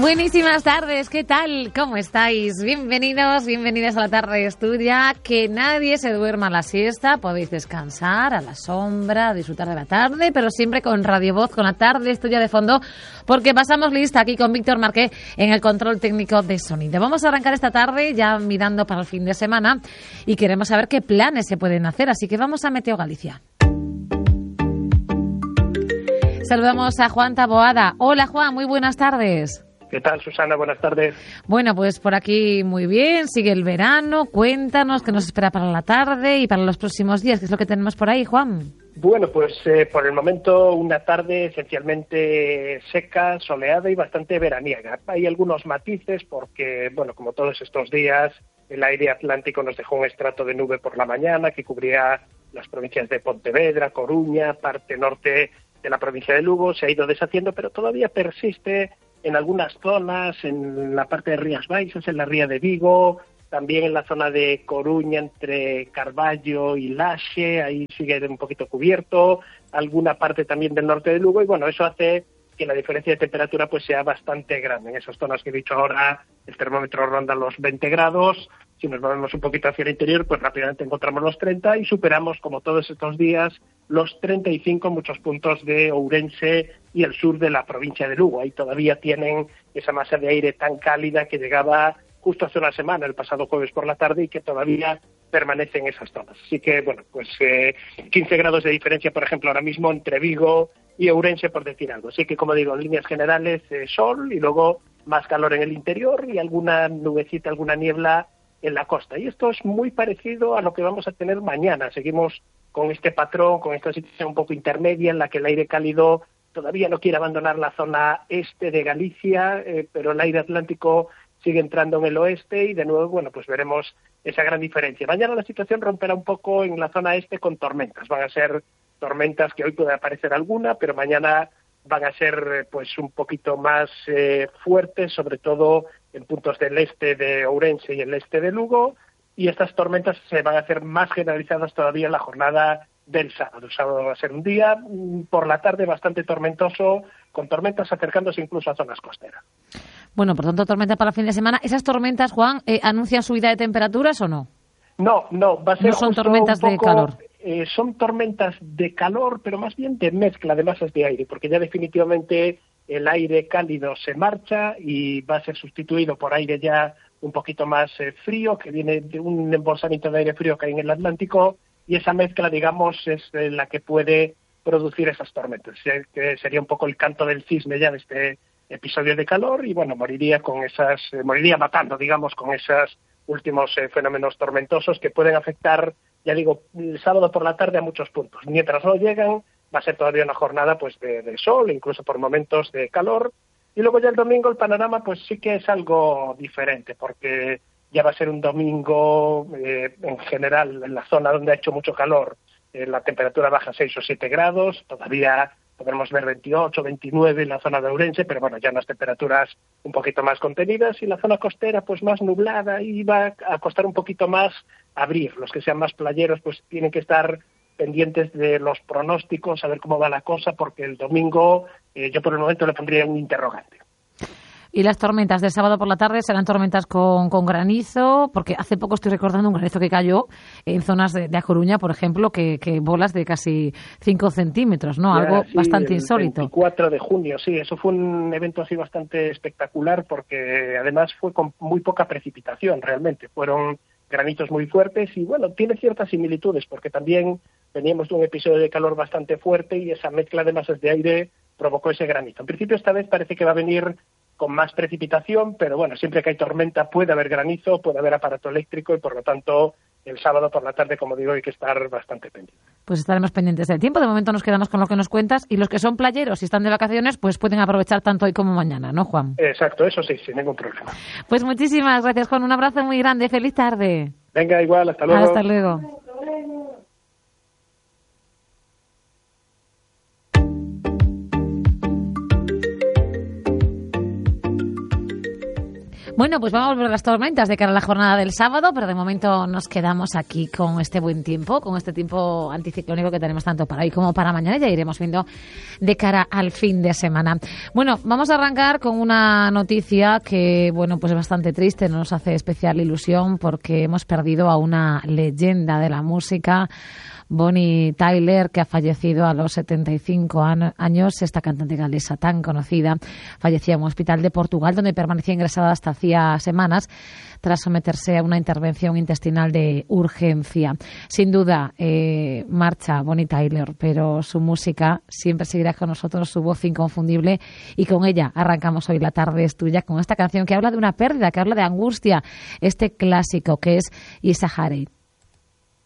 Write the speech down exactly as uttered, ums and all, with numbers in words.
Buenísimas tardes, ¿qué tal? ¿Cómo estáis? Bienvenidos, bienvenidas a la tarde de Estudia. Que nadie se duerma a la siesta, podéis descansar a la sombra, disfrutar de la tarde, pero siempre con Radio Voz, con la tarde Estudia de fondo, porque pasamos lista aquí con Víctor Marqué en el control técnico de sonido. Vamos a arrancar esta tarde ya mirando para el fin de semana y queremos saber qué planes se pueden hacer, así que vamos a Meteo Galicia. Saludamos a Juan Taboada. Hola Juan, muy buenas tardes. ¿Qué tal, Susana? Buenas tardes. Bueno, pues por aquí muy bien, sigue el verano. Cuéntanos qué nos espera para la tarde y para los próximos días. ¿Qué es lo que tenemos por ahí, Juan? Bueno, pues eh, por el momento una tarde esencialmente seca, soleada y bastante veraniega. Hay algunos matices porque, bueno, como todos estos días, el aire atlántico nos dejó un estrato de nube por la mañana que cubría las provincias de Pontevedra, Coruña, parte norte de la provincia de Lugo. Se ha ido deshaciendo, pero todavía persiste en algunas zonas, en la parte de Rías Baixas, en la ría de Vigo, también en la zona de Coruña, entre Carballo y Laxe, ahí sigue un poquito cubierto, alguna parte también del norte de Lugo, y bueno, eso hace que la diferencia de temperatura pues sea bastante grande. En esas zonas que he dicho ahora, el termómetro ronda los veinte grados, si nos movemos un poquito hacia el interior, pues rápidamente encontramos los treinta y superamos, como todos estos días, los treinta y cinco en muchos puntos de Ourense y el sur de la provincia de Lugo. Ahí todavía tienen esa masa de aire tan cálida que llegaba justo hace una semana, el pasado jueves por la tarde, y que todavía permanece en esas zonas. Así que, bueno, pues eh, quince grados de diferencia, por ejemplo, ahora mismo entre Vigo y Ourense, por decir algo. Así que, como digo, en líneas generales, eh, sol y luego más calor en el interior y alguna nubecita, alguna niebla en la costa. Y esto es muy parecido a lo que vamos a tener mañana. Seguimos con este patrón, con esta situación un poco intermedia en la que el aire cálido todavía no quiere abandonar la zona este de Galicia, eh, pero el aire atlántico sigue entrando en el oeste y de nuevo, bueno, pues veremos esa gran diferencia. Mañana la situación romperá un poco en la zona este con tormentas. Van a ser tormentas que hoy puede aparecer alguna, pero mañana van a ser pues un poquito más eh, fuertes, sobre todo en puntos del este de Ourense y el este de Lugo, y estas tormentas se van a hacer más generalizadas todavía en la jornada del sábado. El sábado va a ser un día por la tarde bastante tormentoso, con tormentas acercándose incluso a zonas costeras. Bueno, por tanto, tormentas para el fin de semana. ¿Esas tormentas, Juan, eh, anuncian subida de temperaturas o no? No, no, va a ser no son tormentas poco, de calor. Eh, son tormentas de calor, pero más bien de mezcla de masas de aire, porque ya definitivamente el aire cálido se marcha y va a ser sustituido por aire ya un poquito más eh, frío, que viene de un embolsamiento de aire frío que hay en el Atlántico, y esa mezcla, digamos, es eh, la que puede producir esas tormentas, eh, que sería un poco el canto del cisne ya de este episodio de calor, y bueno, moriría con esas, eh, moriría matando, digamos, con esos últimos eh, fenómenos tormentosos que pueden afectar, ya digo, el sábado por la tarde a muchos puntos. Mientras no llegan, va a ser todavía una jornada pues de, de sol, incluso por momentos de calor, y luego ya el domingo el panorama pues sí que es algo diferente, porque ya va a ser un domingo eh, en general en la zona donde ha hecho mucho calor, eh, la temperatura baja seis o siete grados, todavía podremos ver veintiocho, veintinueve en la zona de Ourense, pero bueno, ya unas temperaturas un poquito más contenidas, y la zona costera pues más nublada, y va a costar un poquito más abrir. Los que sean más playeros pues tienen que estar pendientes de los pronósticos, a ver cómo va la cosa, porque el domingo eh, yo por el momento le pondría un interrogante. Y las tormentas del sábado por la tarde serán tormentas con, con granizo, porque hace poco estoy recordando un granizo que cayó en zonas de, de A Coruña, por ejemplo, que, que bolas de casi cinco centímetros, ¿no? Ya, Algo sí, bastante el insólito. veinticuatro de junio, sí, eso fue un evento así bastante espectacular, porque además fue con muy poca precipitación realmente. Fueron granitos muy fuertes y, bueno, tiene ciertas similitudes, porque también veníamos de un episodio de calor bastante fuerte y esa mezcla de masas de aire provocó ese granizo. En principio esta vez parece que va a venir con más precipitación, pero bueno, siempre que hay tormenta puede haber granizo, puede haber aparato eléctrico, y por lo tanto el sábado por la tarde, como digo, hay que estar bastante pendientes. Pues estaremos pendientes del tiempo. De momento nos quedamos con lo que nos cuentas, y los que son playeros y están de vacaciones pues pueden aprovechar tanto hoy como mañana, ¿no, Juan? Exacto, eso sí, sin ningún problema. Pues muchísimas gracias, Juan. Un abrazo muy grande. Feliz tarde. Venga, igual, hasta luego. Hasta luego. Bueno, pues vamos a volver a las tormentas de cara a la jornada del sábado, pero de momento nos quedamos aquí con este buen tiempo, con este tiempo anticiclónico que tenemos tanto para hoy como para mañana, y ya iremos viendo de cara al fin de semana. Bueno, vamos a arrancar con una noticia que, bueno, pues es bastante triste, no nos hace especial ilusión porque hemos perdido a una leyenda de la música, Bonnie Tyler, que ha fallecido a los setenta y cinco años. Esta cantante galesa tan conocida fallecía en un hospital de Portugal donde permanecía ingresada hasta hacía semanas tras someterse a una intervención intestinal de urgencia. Sin duda, eh, marcha Bonnie Tyler, pero su música siempre seguirá con nosotros, su voz inconfundible, y con ella arrancamos hoy La Tarde es Tuya con esta canción que habla de una pérdida, que habla de angustia, este clásico que es Isahare.